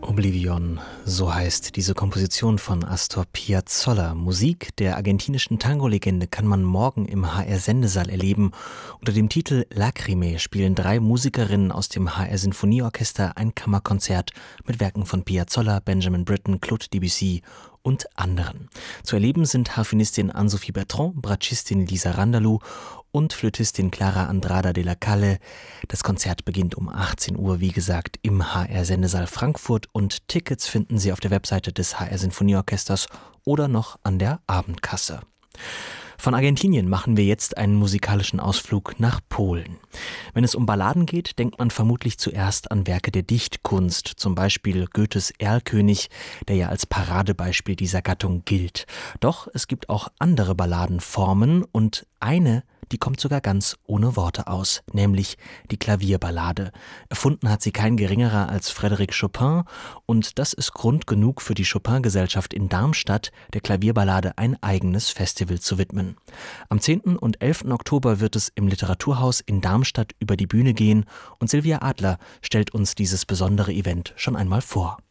Oblivion, so heißt diese Komposition von Astor Piazzolla. Musik der argentinischen Tango-Legende kann man morgen im HR-Sendesaal erleben. Unter dem Titel Lacrime spielen 3 Musikerinnen aus dem HR-Sinfonieorchester ein Kammerkonzert mit Werken von Piazzolla, Benjamin Britten, Claude Debussy und anderen. Zu erleben sind Harfenistin Anne-Sophie Bertrand, Bratschistin Lisa Randalou und Flötistin Clara Andrada de la Calle. Das Konzert beginnt um 18 Uhr, wie gesagt, im HR-Sendesaal Frankfurt und Tickets finden Sie auf der Webseite des HR-Sinfonieorchesters oder noch an der Abendkasse. Von Argentinien machen wir jetzt einen musikalischen Ausflug nach Polen. Wenn es um Balladen geht, denkt man vermutlich zuerst an Werke der Dichtkunst, zum Beispiel Goethes Erlkönig, der ja als Paradebeispiel dieser Gattung gilt. Doch es gibt auch andere Balladenformen und eine, die kommt sogar ganz ohne Worte aus, nämlich die Klavierballade. Erfunden hat sie kein geringerer als Frédéric Chopin und das ist Grund genug für die Chopin-Gesellschaft in Darmstadt, der Klavierballade ein eigenes Festival zu widmen. Am 10. und 11. Oktober wird es im Literaturhaus in Darmstadt über die Bühne gehen und Silvia Adler stellt uns dieses besondere Event schon einmal vor.